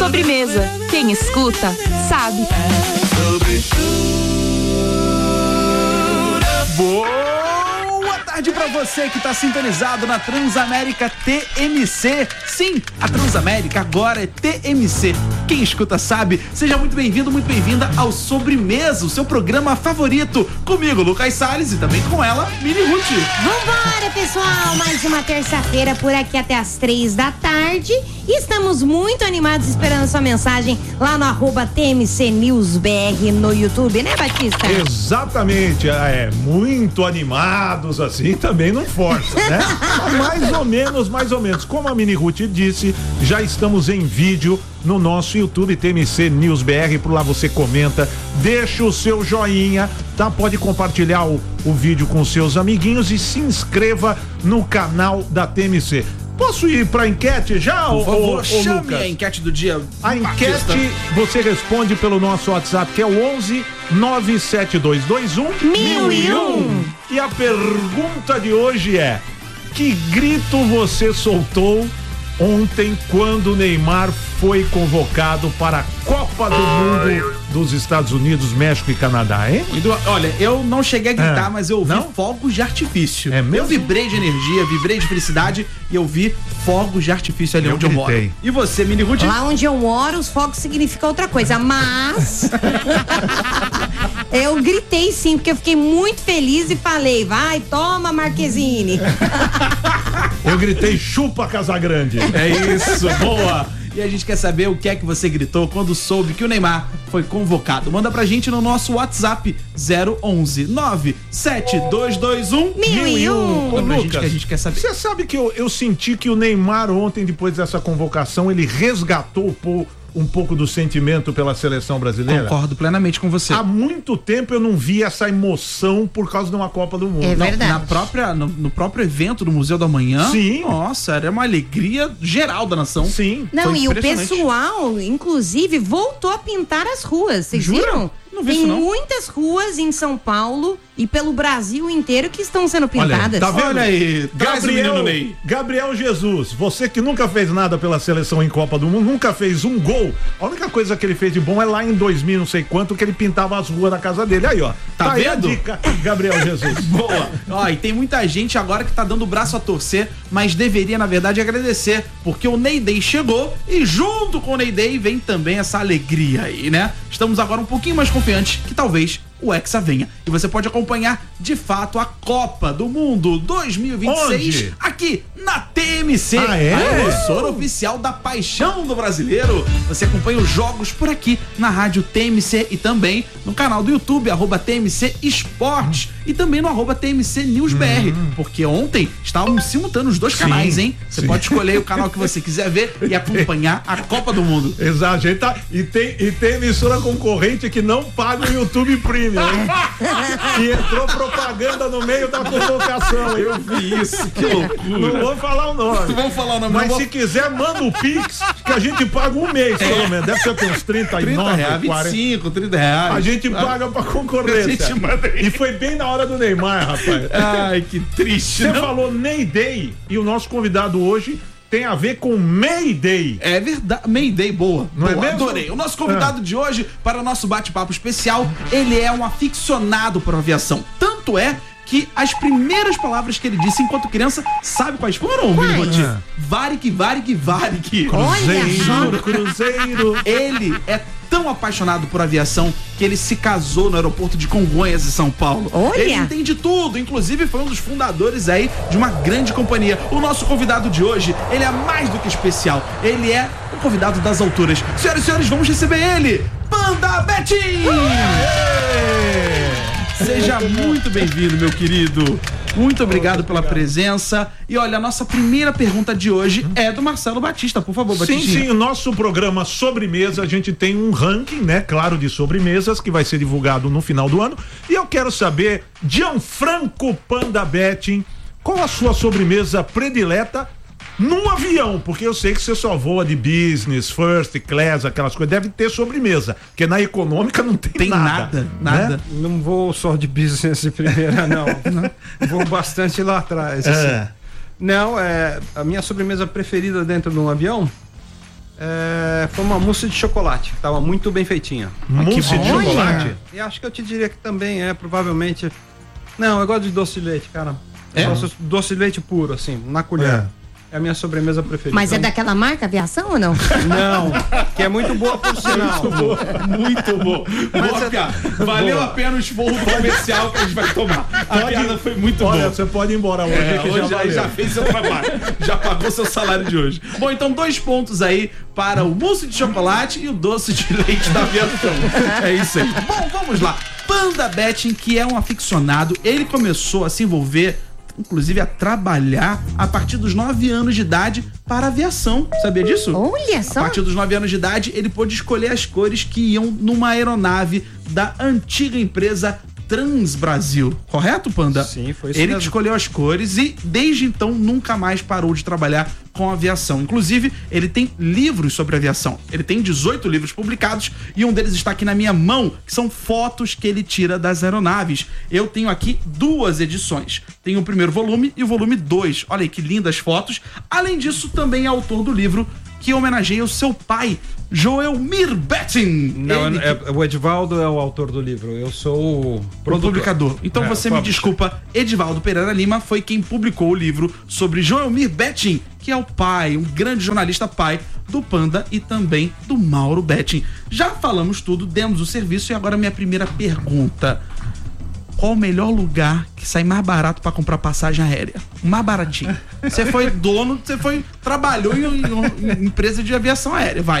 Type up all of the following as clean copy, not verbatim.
Sobremesa. Quem escuta, sabe. Boa tarde pra você que tá sintonizado na Transamérica TMC. Sim, a Transamérica agora é TMC. Quem escuta sabe. Seja muito bem-vindo, muito bem-vinda ao Sobremesa, o seu programa favorito. Comigo, Lucas Salles, e também com ela, Mini Ruth. Vambora, pessoal! Mais uma terça-feira por aqui até as 3 da tarde. E estamos muito animados esperando sua mensagem lá no @TMC News BR no YouTube, né, Batista? Exatamente, muito animados assim, também não força, né? mais ou menos. Como a Mini Ruth disse, já estamos em vídeo no nosso YouTube TMC News BR, por lá você comenta, deixa o seu joinha, tá? Pode compartilhar o vídeo com seus amiguinhos e se inscreva no canal da TMC. Posso ir pra enquete já, Por favor, chame Lucas? a enquete do dia. A enquete você responde pelo nosso WhatsApp, que é o 11 97221 1001. E a pergunta de hoje é: que grito você soltou ontem quando o Neymar foi convocado para a Copa do Mundo dos Estados Unidos, México e Canadá, hein? Olha, eu não cheguei a gritar, mas eu ouvi fogos de artifício. É mesmo? Eu vibrei de energia, vibrei de felicidade e eu vi fogos de artifício ali onde eu moro. E você, Mini Ruth? Lá onde eu moro, os fogos significam outra coisa, mas eu gritei sim, porque eu fiquei muito feliz e falei, vai, toma, Marquezine. Eu gritei, chupa Casagrande. É isso, boa! E a gente quer saber o que é que você gritou quando soube que o Neymar foi convocado. Manda pra gente no nosso WhatsApp 011 97221 1001. Manda pra gente que a gente quer saber. Você sabe que eu senti que o Neymar ontem, depois dessa convocação, ele resgatou um pouco do sentimento pela seleção brasileira? Concordo plenamente com você. Há muito tempo eu não vi essa emoção por causa de uma Copa do Mundo. É verdade. No próprio evento do Museu da Manhã. Sim. Nossa, era uma alegria geral da nação. Sim. Não, Foi e o impressionante. pessoal, inclusive, voltou a pintar as ruas. Vocês Jura? viram? Não vi Tem isso, não. muitas ruas em São Paulo e pelo Brasil inteiro que estão sendo pintadas. Tá vendo? Olha aí, traz o menino Ney. Gabriel Jesus, você que nunca fez nada pela seleção em Copa do Mundo, nunca fez um gol. A única coisa que ele fez de bom é lá em 2000, não sei quanto, que ele pintava as ruas da casa dele. Aí, ó. Tá aí a vendo? dica, Gabriel Jesus. Boa. Ó, e tem muita gente agora que tá dando o braço a torcer, mas deveria, na verdade, agradecer, porque o Ney Day chegou e junto com o Ney Day vem também essa alegria aí, né? Estamos agora um pouquinho mais confiantes que talvez o Hexa venha. E você pode acompanhar, de fato, a Copa do Mundo 2026 Onde? aqui na TMC, Ah, é? a emissora oficial da paixão do brasileiro. Você acompanha os jogos por aqui na rádio TMC e também no canal do YouTube, @TMC Esportes, e também no @TMC News BR, porque ontem estavam simultâneos os dois canais, hein? Você pode escolher o canal que você quiser ver e acompanhar a Copa do Mundo. Exato, gente, tá, e tem emissora concorrente que não paga o YouTube Premium, hein? E entrou propaganda no meio da convocação, hein? Eu vi isso, que loucura. Não vou falar o nome. Não vou falar o nome, Mas não vou- se quiser, manda o Pix, que a gente paga um mês, pelo menos. Deve ser o quê? Uns 39, R$30, 40. 25, R$30. A gente paga pra concorrência. A gente manda aí. E foi bem na hora do Neymar, rapaz. Ai, que triste. Você não? falou Ney Day e o nosso convidado hoje tem a ver com Mayday. É verdade, Mayday, boa. Não é Boa, mesmo? adorei. O nosso convidado de hoje, para o nosso bate-papo especial, ele é um aficionado por aviação. Tanto é que as primeiras palavras que ele disse enquanto criança, sabe quais foram, Quais? Vilmot? Varig, varig, varig. Olha, Cruzeiro. Ele é tão apaixonado por aviação que ele se casou no aeroporto de Congonhas, em São Paulo. Olha! Ele entende tudo, inclusive foi um dos fundadores aí de uma grande companhia. O nosso convidado de hoje, ele é mais do que especial. Ele é um convidado das alturas. Senhoras e senhores, vamos receber ele, Panda Betinho! Seja muito bem-vindo, meu querido. Muito obrigado pela presença. E olha, a nossa primeira pergunta de hoje é do Marcelo Batista. Por favor, Sim, Batista. sim, o nosso programa Sobremesa, a gente tem um ranking, né, claro, de sobremesas que vai ser divulgado no final do ano. E eu quero saber, Gianfranco Panda Betting, qual a sua sobremesa predileta num avião? Porque eu sei que você só voa de business, first class, aquelas coisas. Deve ter sobremesa, porque na econômica não tem nada. Nada. Né? Não vou só de business de primeira, não. Vou bastante lá atrás. Assim. É. Não, a minha sobremesa preferida dentro de um avião Foi uma mousse de chocolate, que estava muito bem feitinha. Mousse de chocolate? E acho que eu te diria que também provavelmente... Não, eu gosto de doce de leite, cara. Eu gosto de doce de leite puro, assim, na colher. É a minha sobremesa preferida. Mas é daquela marca Aviação ou não? Não, que é muito boa por sinal. Muito bom. Boa, piada. Valeu a pena o esforço comercial que a gente vai tomar. A piada foi muito boa. Olha, você pode ir embora hoje. Hoje já fez seu trabalho. Já pagou seu salário de hoje. Bom, então 2 pontos aí para o mousse de chocolate e o doce de leite da Aviação. É isso aí. Bom, vamos lá. Panda Betting, que é um aficionado, ele começou a se envolver, inclusive a trabalhar a partir dos 9 anos de idade para a aviação. Sabia disso? Olha só. A partir dos 9 anos de idade, ele pôde escolher as cores que iam numa aeronave da antiga empresa Transbrasil. Correto, Panda? Sim, foi isso Ele mesmo. que escolheu as cores e desde então nunca mais parou de trabalhar com aviação. Inclusive, ele tem livros sobre aviação. Ele tem 18 livros publicados e um deles está aqui na minha mão, que são fotos que ele tira das aeronaves. Eu tenho aqui 2 edições. Tem o primeiro volume e o volume 2. Olha aí que lindas fotos. Além disso, também é autor do livro que homenageia o seu pai, Joelmir Betting. Não, o Edivaldo é o autor do livro. Eu sou o publicador. Então você me desculpa, Edivaldo Pereira Lima foi quem publicou o livro sobre Joelmir Betting, que é o pai, um grande jornalista pai do Panda e também do Mauro Betting. Já falamos tudo, demos o serviço e agora minha primeira pergunta. Qual o melhor lugar que sai mais barato pra comprar passagem aérea? Mais baratinho. Você foi dono, trabalhou em empresa de aviação aérea, vai.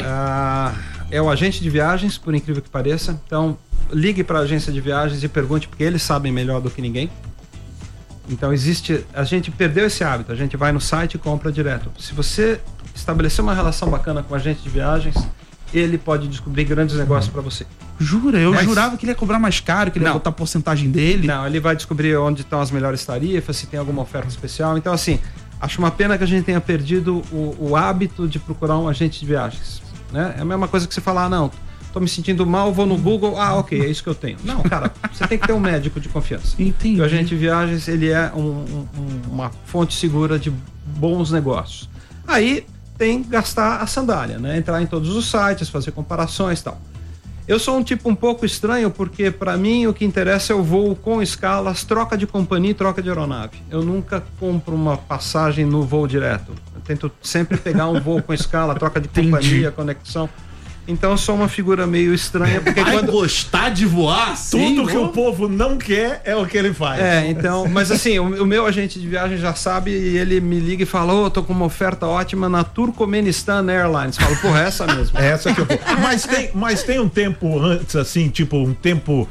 É o agente de viagens, por incrível que pareça. Então, ligue pra agência de viagens e pergunte, porque eles sabem melhor do que ninguém. Então, a gente perdeu esse hábito, a gente vai no site e compra direto. Se você estabelecer uma relação bacana com o agente de viagens, ele pode descobrir grandes negócios para você. Jura? Eu jurava que ele ia cobrar mais caro, que ele ia botar a porcentagem dele. Não, ele vai descobrir onde estão as melhores tarifas, se tem alguma oferta especial. Então, assim, acho uma pena que a gente tenha perdido o hábito de procurar um agente de viagens. Né? É a mesma coisa que você falar, não, tô me sentindo mal, vou no Google, ok, é isso que eu tenho. Não, cara, você tem que ter um médico de confiança. Entendi. E o agente de viagens, ele é uma fonte segura de bons negócios. Aí tem que gastar a sandália, né? Entrar em todos os sites, fazer comparações e tal. Eu sou um tipo um pouco estranho, porque para mim o que interessa é o voo com escalas, troca de companhia e troca de aeronave. Eu nunca compro uma passagem no voo direto. Eu tento sempre pegar um voo com escala, troca de companhia, conexão. Então eu sou uma figura meio estranha, porque quando gostar de voar, assim, tudo que o povo não quer é o que ele faz. Então, mas assim, o meu agente de viagem já sabe e ele me liga e fala, tô com uma oferta ótima na Turcomenistan Airlines. Falo, porra, é essa mesmo. É essa que eu vou. Mas tem um tempo antes, assim, tipo, um tempo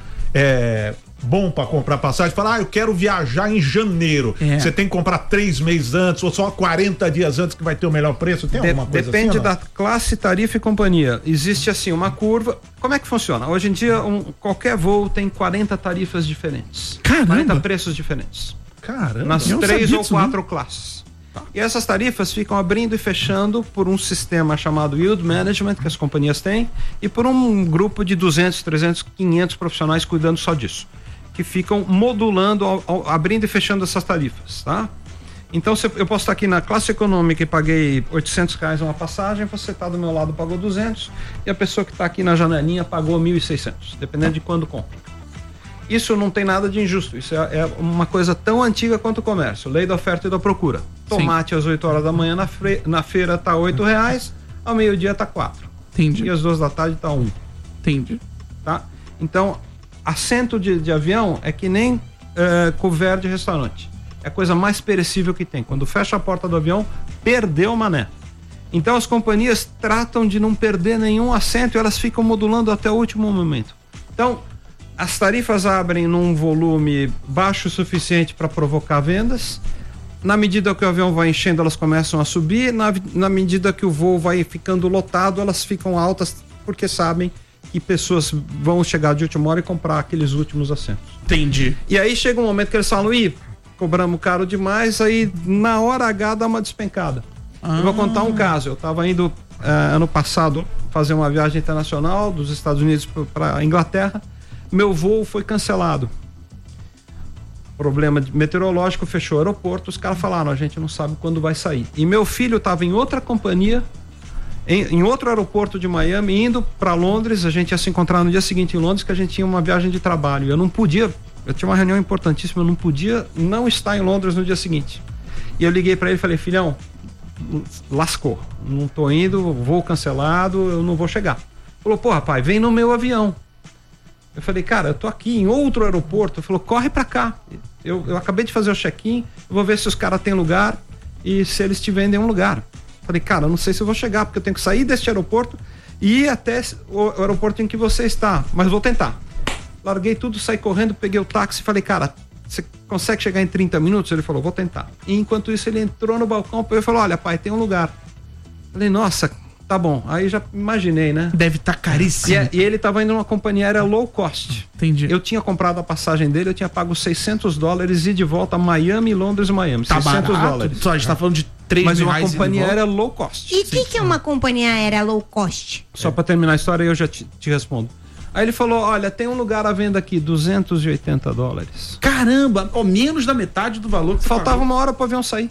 bom pra comprar passagem, falar, eu quero viajar em janeiro. Você tem que comprar 3 meses antes ou só 40 dias antes que vai ter o melhor preço? Tem alguma coisa depende assim, da classe, tarifa e companhia. Existe assim uma curva. Como é que funciona? Hoje em dia qualquer voo tem 40 tarifas diferentes. Caramba. 40 preços diferentes. Caramba. Nas 3 ou 4 classes. E essas tarifas ficam abrindo e fechando por um sistema chamado Yield Management, que as companhias têm, e por um grupo de 200, 300, 500 profissionais cuidando só disso, que ficam modulando, abrindo e fechando essas tarifas, tá? Então, se eu posso estar aqui na classe econômica e paguei R$800 uma passagem, você está do meu lado pagou 200 e a pessoa que está aqui na janelinha pagou 1.600, dependendo de quando compra. Isso não tem nada de injusto, isso é uma coisa tão antiga quanto o comércio, lei da oferta e da procura. Tomate às 8 horas da manhã na feira tá R$8, ao meio-dia tá 4. Entendi. E às 2 da tarde tá 1. Entendi. Tá? Então, assento de avião é que nem couvert de restaurante. É a coisa mais perecível que tem. Quando fecha a porta do avião, perdeu o mané. Então as companhias tratam de não perder nenhum assento e elas ficam modulando até o último momento. Então, as tarifas abrem num volume baixo o suficiente para provocar vendas. Na medida que o avião vai enchendo, elas começam a subir. Na medida que o voo vai ficando lotado, elas ficam altas porque sabem que pessoas vão chegar de última hora e comprar aqueles últimos assentos. Entendi. E aí chega um momento que eles falam, cobramos caro demais, aí na hora H dá uma despencada. Eu vou contar um caso. Eu estava indo ano passado fazer uma viagem internacional dos Estados Unidos para a Inglaterra. Meu voo foi cancelado. Problema meteorológico, fechou o aeroporto. Os caras falaram, a gente não sabe quando vai sair. E meu filho estava em outra companhia em outro aeroporto de Miami, indo para Londres. A gente ia se encontrar no dia seguinte em Londres, que a gente tinha uma viagem de trabalho. Eu tinha uma reunião importantíssima, eu não podia não estar em Londres no dia seguinte. E eu liguei para ele e falei: filhão, lascou, não tô indo, voo cancelado, eu não vou chegar. Falou: pô, rapaz, vem no meu avião. Eu falei: cara, eu tô aqui em outro aeroporto. Ele falou: corre pra cá, eu acabei de fazer o check-in, eu vou ver se os caras têm lugar e se eles te vendem um lugar. Eu falei: cara, eu não sei se eu vou chegar, porque eu tenho que sair deste aeroporto e ir até o aeroporto em que você está, mas vou tentar. Larguei tudo, saí correndo, peguei o táxi e falei: cara, você consegue chegar em 30 minutos? Ele falou: vou tentar. E enquanto isso ele entrou no balcão e falou: olha, pai, tem um lugar. Eu falei: nossa, tá bom. Aí já imaginei, né? Deve estar caríssimo. E ele tava indo numa companhia aérea low cost. Entendi. Eu tinha comprado a passagem dele, eu tinha pago $600 e de volta a Miami, Londres e Miami. Tá $600. barato. Só a gente tá falando de 3 Mas mil uma reais companhia aérea low cost. E o que é uma companhia aérea low cost? Só pra terminar a história, eu já te respondo. Aí ele falou: olha, tem um lugar à venda aqui, $280. Caramba, ou menos da metade do valor que Faltava uma hora pro avião sair.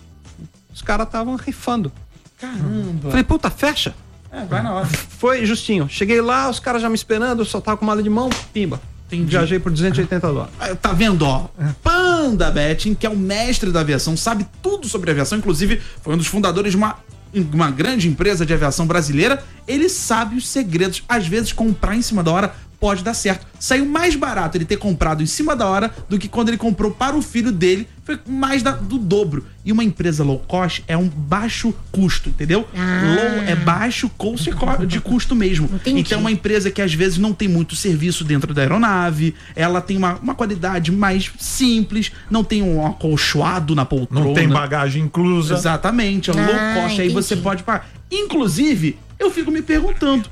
Os caras estavam rifando. Caramba. Falei: puta, fecha. Vai na hora. Foi justinho. Cheguei lá, os caras já me esperando, eu só tava com mala de mão, pimba. Entendi. Viajei por $280. Tá vendo, ó? Panda Betting, que é o mestre da aviação, sabe tudo sobre aviação, inclusive foi um dos fundadores de uma grande empresa de aviação brasileira. Ele sabe os segredos. Às vezes comprar em cima da hora pode dar certo. Saiu mais barato ele ter comprado em cima da hora do que quando ele comprou para o filho dele. Foi mais do dobro. E uma empresa low cost é um baixo custo, entendeu? Low é baixo de custo mesmo. Entendi. Então é uma empresa que às vezes não tem muito serviço dentro da aeronave, ela tem uma qualidade mais simples, não tem um acolchoado na poltrona. Não tem bagagem inclusa. Exatamente, é um low cost, aí entendi. você pode pagar. Inclusive, eu fico me perguntando,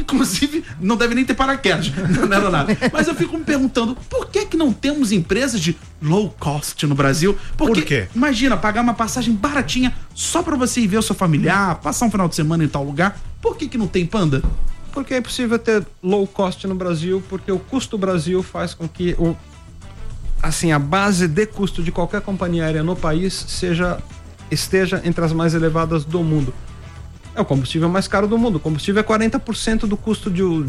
não deve nem ter paraquedas na aeronave, mas eu fico me perguntando, por que não temos empresas de low cost no Brasil? Por quê? Imagina, pagar uma passagem baratinha só pra você ir ver o seu familiar, passar um final de semana em tal lugar. Por que não tem, Panda? Porque é impossível ter low cost no Brasil, porque o custo do Brasil faz com que a base de custo de qualquer companhia aérea no país esteja entre as mais elevadas do mundo. É o combustível mais caro do mundo. O combustível é 40% do custo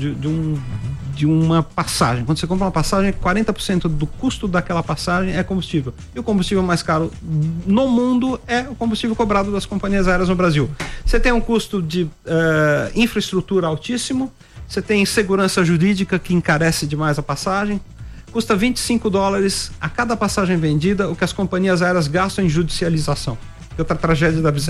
de uma passagem. Quando você compra uma passagem, 40% do custo daquela passagem é combustível. E o combustível mais caro no mundo é o combustível cobrado das companhias aéreas no Brasil. Você tem um custo de infraestrutura altíssimo, você tem segurança jurídica que encarece demais a passagem, custa $25 a cada passagem vendida, o que as companhias aéreas gastam em judicialização. Outra tragédia da vida.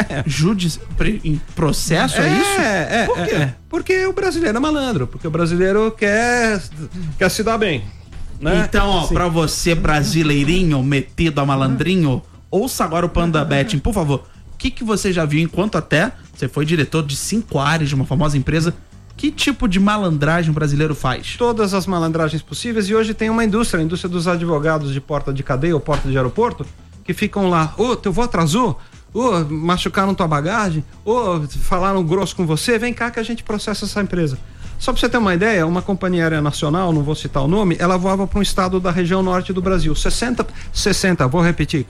Em processo, é isso? Por quê? Porque o brasileiro é malandro, porque o brasileiro quer se dar bem. Né? Então, ó, pra você brasileirinho, metido a malandrinho, ouça agora o Panda Betting, por favor. O que você já viu enquanto até você foi diretor de 5 áreas de uma famosa empresa? Que tipo de malandragem o brasileiro faz? Todas as malandragens possíveis, e hoje tem uma indústria, a indústria dos advogados de porta de cadeia ou porta de aeroporto, que ficam lá: teu voo atrasou, machucaram tua bagagem, falaram grosso com você, vem cá que a gente processa essa empresa. Só pra você ter uma ideia, uma companhia aérea nacional, não vou citar o nome, ela voava para um estado da região norte do Brasil. 60, vou repetir,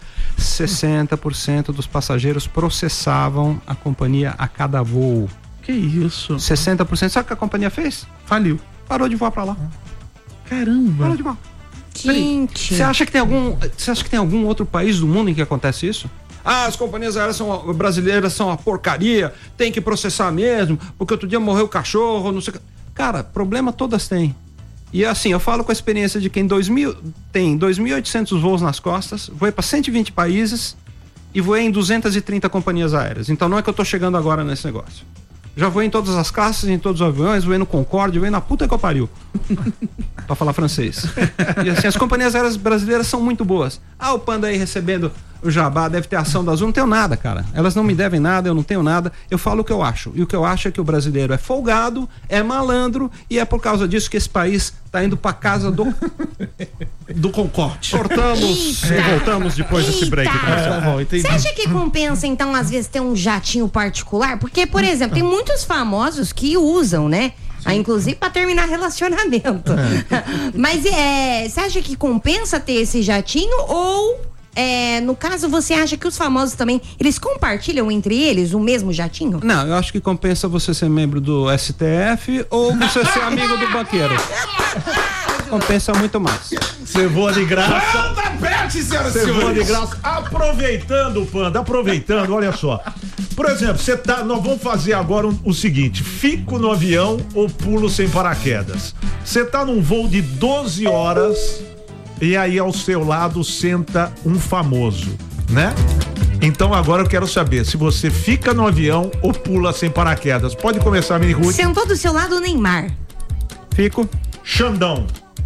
60% dos passageiros processavam a companhia a cada voo. Que isso? 60%. Sabe o que a companhia fez? Faliu. Parou de voar pra lá. Caramba. Parou de voar. Gente. Você acha que tem algum outro país do mundo em que acontece isso? As companhias aéreas brasileiras são uma porcaria, tem que processar mesmo, porque outro dia morreu o cachorro, não sei o que. Cara, problema todas têm. E assim, eu falo com a experiência de quem tem 2.800 voos nas costas, voei para 120 países e voei em 230 companhias aéreas. Então não é que eu tô chegando agora nesse negócio. Já voei em todas as classes, em todos os aviões, voei no Concorde, voei na puta que eu pariu. Pra falar francês. E assim, as companhias aéreas brasileiras são muito boas. O Panda aí recebendo o jabá, deve ter ação da Azul. Não tenho nada, cara. Elas não me devem nada, eu não tenho nada. Eu falo o que eu acho. E o que eu acho é que o brasileiro é folgado, é malandro, e é por causa disso que esse país tá indo pra casa do Concorde. Cortamos e voltamos depois desse break. Você acha que compensa, então, às vezes, ter um jatinho particular? Porque, por exemplo, tem muitos famosos que usam, né? Inclusive para terminar relacionamento. Mas você acha que compensa ter esse jatinho ou No caso, você acha que os famosos também, eles compartilham entre eles o mesmo jatinho? Não, eu acho que compensa você ser membro do STF ou você ser amigo do banqueiro. Compensa muito mais. Você voa de graça. Você voa de graça. Aproveitando, Panda, olha só. Por exemplo, nós vamos fazer agora o seguinte: fico no avião ou pulo sem paraquedas. Você tá num voo de 12 horas e aí ao seu lado senta um famoso, né? Então agora eu quero saber se você fica no avião ou pula sem paraquedas. Pode começar, Mini Ruth. Sentou do seu lado o Neymar. Fico. Xandão.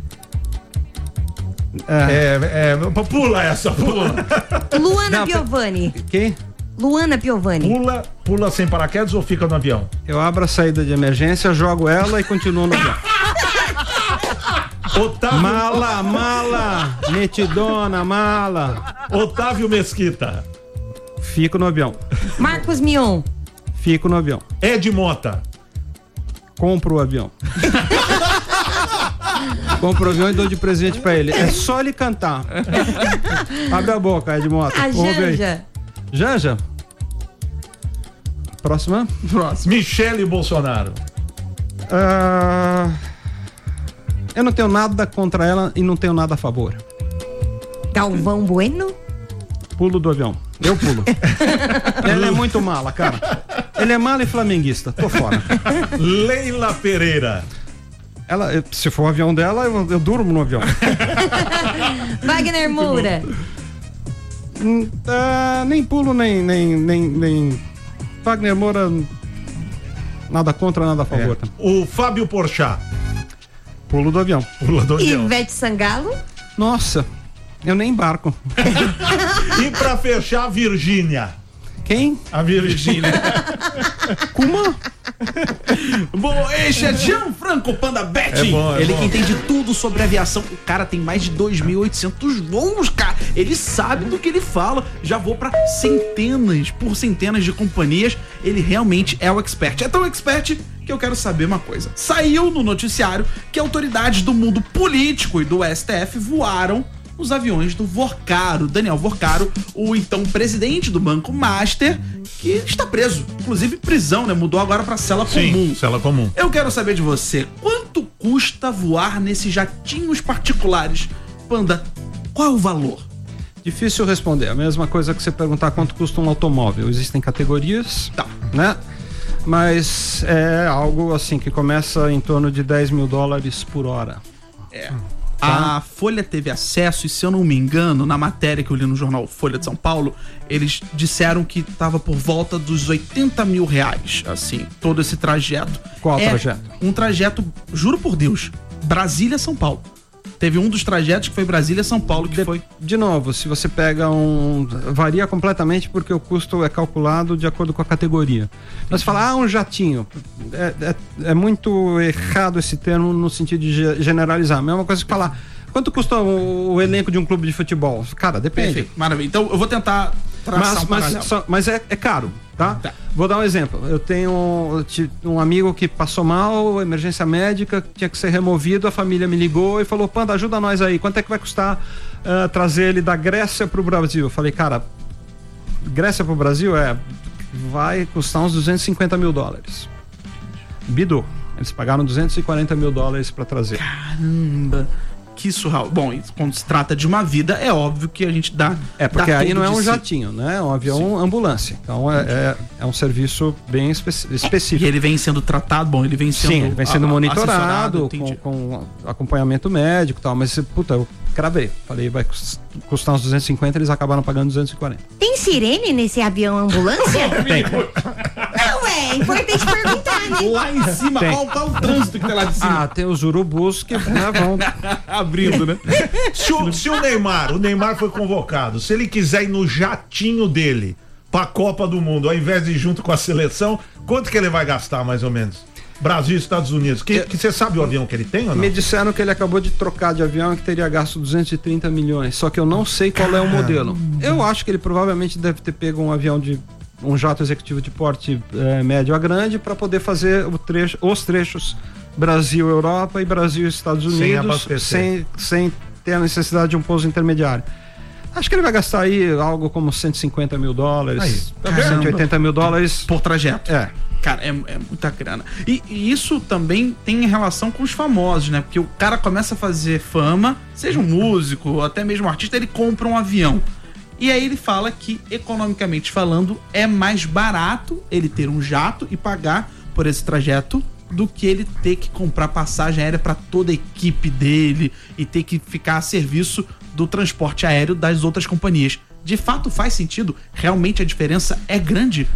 Pula essa, pula. Luana Piovani. Quem? Luana Piovani. Pula sem paraquedas ou fica no avião? Eu abro a saída de emergência, jogo ela e continuo no avião. Otávio... Mala, metidona, mala. Otávio Mesquita. Fico no avião. Marcos Mion. Fico no avião. Ed Mota. Compro o avião. Compro o avião e dou de presente pra ele. É só ele cantar. Abre a boca, Ed Mota. A Janja. Janja. Próxima. Michele Bolsonaro. Eu não tenho nada contra ela e não tenho nada a favor. Galvão Bueno. Pulo do avião. Eu pulo. Ele é muito mala, cara. Ele é mala e flamenguista. Tô fora. Leila Pereira. Se for o avião dela, eu durmo no avião. Wagner Moura. Nem pulo, nem. Wagner Moura, nada contra, nada a favor. O Fábio Porchat. Pulo do avião. Pula do avião. Ivete Sangalo. Nossa, eu nem embarco. E pra fechar, Virgínia. Quem? A Virgínia. Kuma? Bom, este é Gianfranco Panda Betting. Ele que entende tudo sobre aviação. O cara tem mais de 2.800 voos, cara. Ele sabe do que ele fala. Já voou pra centenas de companhias. Ele realmente é o expert. É tão expert que eu quero saber uma coisa. Saiu no noticiário que autoridades do mundo político e do STF voaram os aviões do Vorcaro, Daniel Vorcaro, o então presidente do Banco Master, que está preso, inclusive prisão, né? Mudou agora para cela comum. Cela comum. Eu quero saber de você, quanto custa voar nesses jatinhos particulares? Panda, qual é o valor? Difícil responder. A mesma coisa que você perguntar quanto custa um automóvel. Existem categorias, né? Mas é algo assim que começa em torno de $10 mil por hora. A Folha teve acesso, e se eu não me engano, na matéria que eu li no jornal Folha de São Paulo, eles disseram que estava por volta dos R$80 mil, assim, todo esse trajeto. Qual trajeto? Um trajeto, juro por Deus, Brasília-São Paulo. Teve um dos trajetos que foi Brasília-São Paulo, que foi... De novo, se você pega varia completamente porque o custo é calculado de acordo com a categoria. Mas falar, um jatinho, é muito errado esse termo no sentido de generalizar. A mesma coisa que falar, quanto custa o elenco de um clube de futebol? Cara, depende. Perfeito, maravilha. Então eu vou tentar traçar mas é caro, tá? Vou dar um exemplo. Eu tenho um amigo que passou mal, emergência médica, tinha que ser removido, a família me ligou e falou, Panda, ajuda nós aí, quanto é que vai custar trazer ele da Grécia pro Brasil? Eu falei, cara, Grécia pro Brasil vai custar uns $250 mil. Bidu, eles pagaram $240 mil para trazer. Caramba! Que surreal. Bom, quando se trata de uma vida, é óbvio que a gente dá. Porque aí não é um jatinho, né? É um avião ambulância. Então é um serviço bem específico. E ele vem sendo tratado, ele vem sendo monitorado com acompanhamento médico e tal. Mas, eu cravei. Falei, vai custar uns 250, eles acabaram pagando 240. Tem sirene nesse avião ambulância? Tem. Não, é importante perguntar, né? Lá em cima, qual o trânsito que tem lá de cima? Tem os urubus que vão abrindo, né? Se o Neymar foi convocado, se ele quiser ir no jatinho dele pra Copa do Mundo, ao invés de ir junto com a seleção, quanto que ele vai gastar, mais ou menos? Brasil e Estados Unidos. Que você sabe o avião que ele tem ou não? Me disseram que ele acabou de trocar de avião e que teria gasto 230 milhões, só que eu não sei qual é o modelo. Eu acho que ele provavelmente deve ter pego um avião um jato executivo de porte médio a grande para poder fazer os trechos Brasil-Europa e Brasil-Estados Unidos sem ter a necessidade de um pouso intermediário. Acho que ele vai gastar aí algo como $150 mil, tá 180 mil dólares por trajeto. É. Cara, é muita grana. E isso também tem relação com os famosos, né? Porque o cara começa a fazer fama, seja um músico ou até mesmo um artista, ele compra um avião. E aí ele fala que, economicamente falando, é mais barato ele ter um jato e pagar por esse trajeto do que ele ter que comprar passagem aérea para toda a equipe dele e ter que ficar a serviço do transporte aéreo das outras companhias. De fato faz sentido? Realmente a diferença é grande?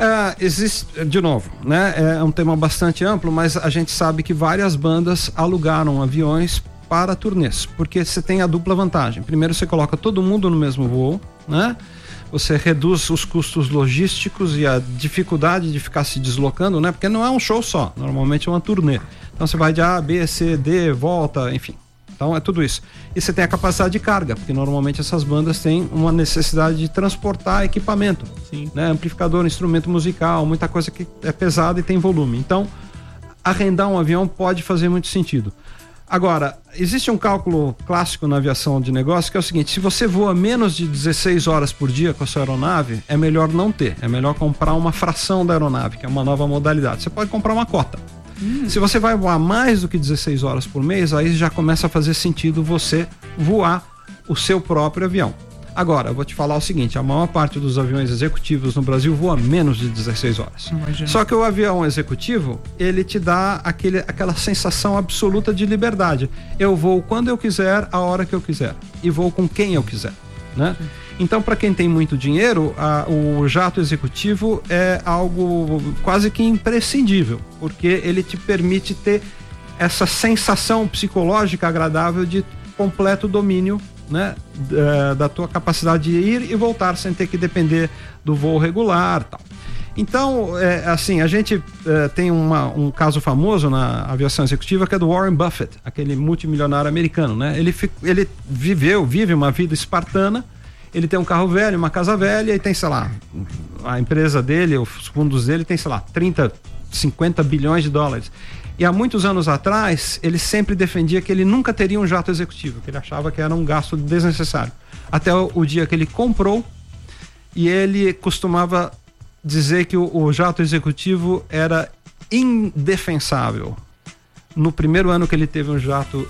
Existe, de novo, né? É um tema bastante amplo, mas a gente sabe que várias bandas alugaram aviões para turnês, porque você tem a dupla vantagem. Primeiro, você coloca todo mundo no mesmo voo, né? Você reduz os custos logísticos e a dificuldade de ficar se deslocando, né? Porque não é um show só, normalmente é uma turnê. Então você vai de A, B, C, D, volta, enfim. Então é tudo isso. E você tem a capacidade de carga, porque normalmente essas bandas têm uma necessidade de transportar equipamento. Sim. Né? Amplificador, instrumento musical, muita coisa que é pesada e tem volume. Então, arrendar um avião pode fazer muito sentido. Agora, existe um cálculo clássico na aviação de negócio que é o seguinte: se você voa menos de 16 horas por dia com a sua aeronave, é melhor não ter. É melhor comprar uma fração da aeronave, que é uma nova modalidade. Você pode comprar uma cota. Se você vai voar mais do que 16 horas por mês, aí já começa a fazer sentido você voar o seu próprio avião. Agora, eu vou te falar o seguinte: a maior parte dos aviões executivos no Brasil voa menos de 16 horas. Imagina. Só que o avião executivo, ele te dá aquela sensação absoluta de liberdade. Eu vou quando eu quiser, a hora que eu quiser. E vou com quem eu quiser, né? Então, para quem tem muito dinheiro, o jato executivo é algo quase que imprescindível, porque ele te permite ter essa sensação psicológica agradável de completo domínio, né, da tua capacidade de ir e voltar sem ter que depender do voo regular, tal. Então, assim, a gente tem um caso famoso na aviação executiva, que é do Warren Buffett, aquele multimilionário americano, né? Ele vive uma vida espartana. Ele tem um carro velho, uma casa velha e tem, sei lá, a empresa dele, os fundos dele tem, sei lá, 30, 50 bilhões de dólares. E há muitos anos atrás, ele sempre defendia que ele nunca teria um jato executivo, que ele achava que era um gasto desnecessário. Até o dia que ele comprou, e ele costumava dizer que o jato executivo era indefensável. No primeiro ano que ele teve um jato...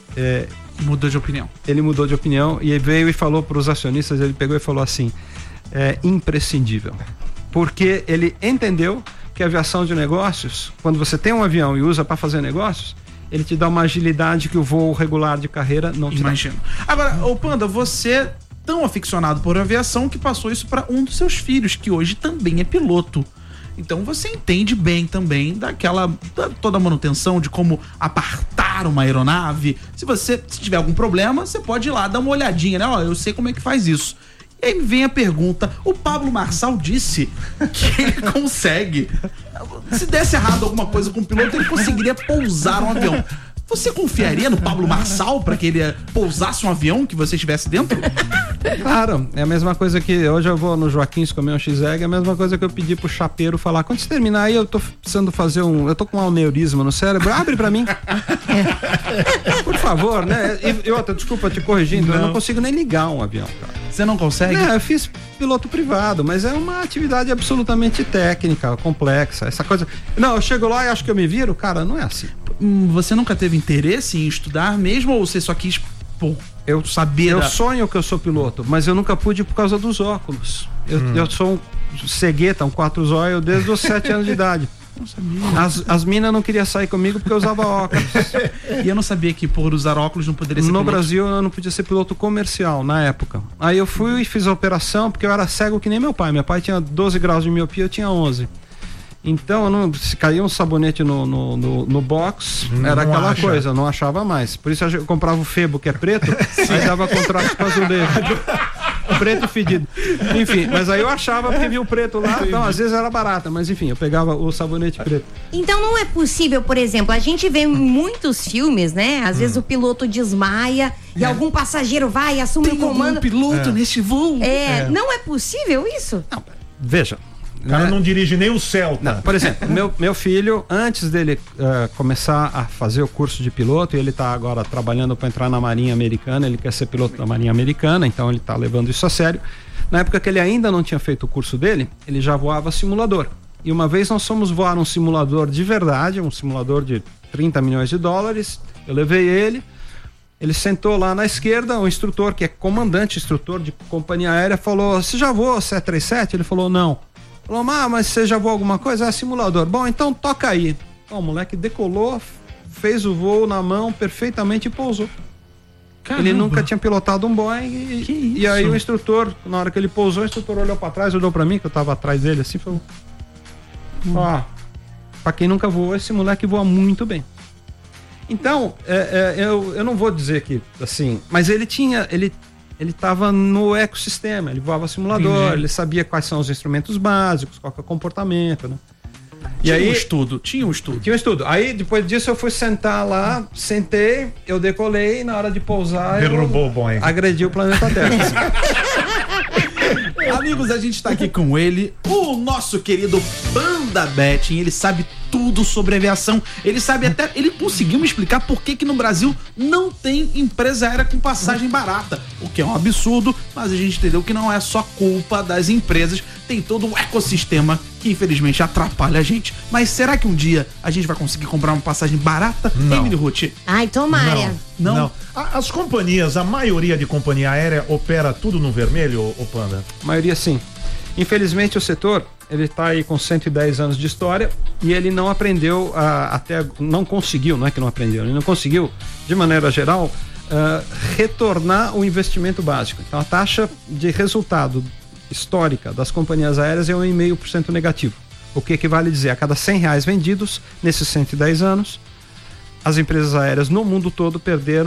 Mudou de opinião. Ele mudou de opinião e veio e falou para os acionistas, ele pegou e falou assim: é imprescindível. Porque ele entendeu que a aviação de negócios, quando você tem um avião e usa para fazer negócios, ele te dá uma agilidade que o voo regular de carreira não te dá. Imagino. Agora, ô Panda, você tão aficionado por aviação que passou isso para um dos seus filhos, que hoje também é piloto. Então você entende bem também toda a manutenção de como apartar uma aeronave. Se tiver algum problema, você pode ir lá dar uma olhadinha, né? Ó, eu sei como é que faz isso. E aí vem a pergunta: o Pablo Marçal disse que ele consegue. Se desse errado alguma coisa com o piloto, ele conseguiria pousar um avião. Você confiaria no Pablo Marçal para que ele pousasse um avião que você estivesse dentro? Claro, é a mesma coisa que hoje eu vou no Joaquins comer um X-Egg, é a mesma coisa que eu pedi pro chapeiro falar: quando você terminar aí, eu tô precisando fazer eu tô com um aneurisma no cérebro, abre pra mim. Por favor, né? E outra, desculpa te corrigindo, eu não consigo nem ligar um avião, cara. Você não consegue? Não, eu fiz piloto privado, mas é uma atividade absolutamente técnica, complexa, essa coisa. Não, eu chego lá e acho que eu me viro, cara, não é assim. Você nunca teve interesse em estudar mesmo, ou você só quis saber? Eu sonho que eu sou piloto, mas eu nunca pude por causa dos óculos. Eu sou um cegueta, um 4 zóio desde os 7 anos de idade. Não sabia. As minas não queriam sair comigo porque eu usava óculos. E eu não sabia que por usar óculos não poderia ser no piloto. Brasil eu não podia ser piloto comercial na época. Aí eu fui e fiz a operação porque eu era cego que nem meu pai. Meu pai tinha 12 graus de miopia, eu tinha 11. Então, se caía um sabonete no box, era aquela coisa, não achava mais. Por isso eu comprava o Febo, que é preto, aí dava contraste com azulejo. Preto fedido. Enfim, mas aí eu achava porque via o preto lá, então às vezes era barata, mas enfim, eu pegava o sabonete preto. Então não é possível, por exemplo, a gente vê em muitos filmes, né? Às vezes o piloto desmaia e algum passageiro vai e assume o comando. Tem um piloto nesse voo. Não é possível isso? Não, veja. O cara não dirige nem o Celta. Não, por exemplo, meu filho, antes dele começar a fazer o curso de piloto, ele está agora trabalhando para entrar na Marinha Americana, ele quer ser piloto da Marinha Americana, então ele está levando isso a sério. Na época que ele ainda não tinha feito o curso dele, ele já voava simulador. E uma vez nós fomos voar um simulador de verdade, um simulador de 30 milhões de dólares, eu levei ele sentou lá na esquerda, o instrutor, que é comandante, instrutor de companhia aérea, falou: você já voou 737? Ele falou: não. Falou: mas você já voou alguma coisa? É simulador. Bom, então toca aí. O moleque decolou, fez o voo na mão perfeitamente e pousou. Caramba. Ele nunca tinha pilotado um Boeing e aí o instrutor, na hora que ele pousou, o instrutor olhou pra trás, olhou pra mim, que eu tava atrás dele assim, falou: pra quem nunca voou, esse moleque voa muito bem. Então, eu não vou dizer que, assim, mas ele estava no ecossistema, ele voava simulador, ele sabia quais são os instrumentos básicos, qual que é o comportamento, né? Tinha um estudo. Aí, depois disso, eu fui sentar lá, sentei, eu decolei, e na hora de pousar, derrubou o Boeing. Agredi o planeta Terra. Amigos, a gente tá aqui com ele, o nosso querido Panda Betting. Ele sabe tudo sobre aviação. Ele sabe até, ele conseguiu me explicar por que no Brasil não tem empresa aérea com passagem barata, o que é um absurdo, mas a gente entendeu que não é só culpa das empresas, tem todo um ecossistema que infelizmente atrapalha a gente. Mas será que um dia a gente vai conseguir comprar uma passagem barata, Emily Ruth? Ai, tomara. Não. As companhias, a maioria de companhia aérea opera tudo no vermelho, ô Panda? A maioria sim. Infelizmente o setor, ele está aí com 110 anos de história e ele não aprendeu não conseguiu, não é que não aprendeu, ele não conseguiu, de maneira geral, retornar o investimento básico. Então a taxa de resultado histórica das companhias aéreas é 1,5% negativo. O que equivale a dizer, a cada R$100 vendidos nesses 110 anos, as empresas aéreas no mundo todo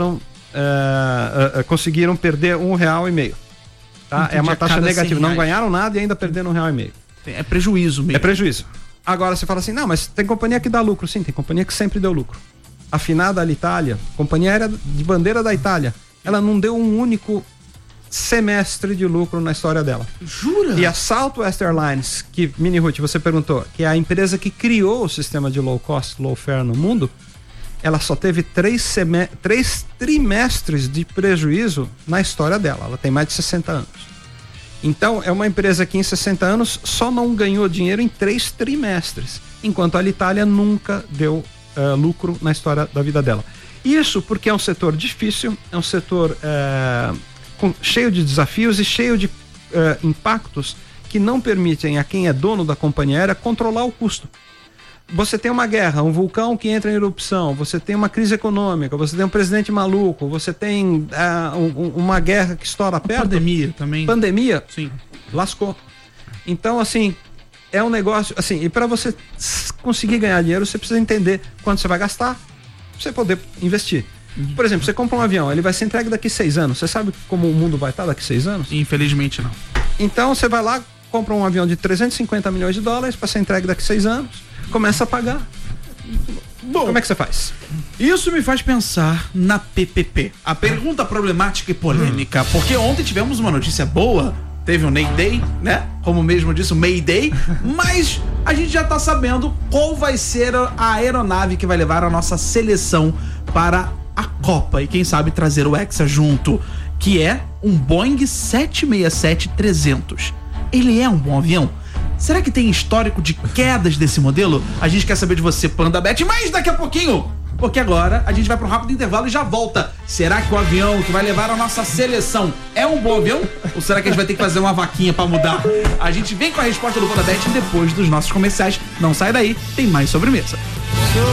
conseguiram perder R$1,5. Tá? É uma taxa negativa. Não ganharam nada e ainda perderam R$1,5. É prejuízo mesmo. É prejuízo. Agora você fala assim, não, mas tem companhia que dá lucro. Sim, tem companhia que sempre deu lucro. A finada Alitalia, companhia aérea de bandeira da Itália, ela não deu um único semestre de lucro na história dela. Jura? E a Southwest Airlines, que, Mini Ruth, você perguntou, que é a empresa que criou o sistema de low cost, low fare no mundo, ela só teve 3 trimestres de prejuízo na história dela. Ela tem mais de 60 anos. Então, é uma empresa que em 60 anos só não ganhou dinheiro em 3 trimestres, enquanto a Alitalia nunca deu lucro na história da vida dela. Isso porque é um setor difícil, é um setor cheio de desafios e cheio de impactos que não permitem a quem é dono da companhia aérea controlar o custo. Você tem uma guerra, um vulcão que entra em erupção, você tem uma crise econômica, você tem um presidente maluco, você tem uma guerra que estoura perto. Pandemia também. Pandemia? Sim. Lascou. Então, assim, é um negócio, assim, e para você conseguir ganhar dinheiro, você precisa entender quanto você vai gastar, pra você poder investir. Por exemplo, você compra um avião, ele vai ser entregue daqui 6 anos. Você sabe como o mundo vai estar daqui 6 anos? Infelizmente não. Então, você vai lá, compra um avião de 350 milhões de dólares para ser entregue daqui 6 anos. Começa a pagar. Bom, como é que você faz? Isso me faz pensar na PPP. A pergunta problemática e polêmica, porque ontem tivemos uma notícia boa, teve um Mayday, né? Como mesmo disse, o Mayday, mas a gente já tá sabendo qual vai ser a aeronave que vai levar a nossa seleção para a Copa e quem sabe trazer o Hexa junto, que é um Boeing 767-300. Ele é um bom avião? Será que tem histórico de quedas desse modelo? A gente quer saber de você, Panda Bet, mas daqui a pouquinho, porque agora a gente vai para um rápido intervalo e já volta. Será que o avião que vai levar a nossa seleção é um bom avião? Ou será que a gente vai ter que fazer uma vaquinha para mudar? A gente vem com a resposta do Panda Bet depois dos nossos comerciais. Não sai daí, tem mais sobremesa.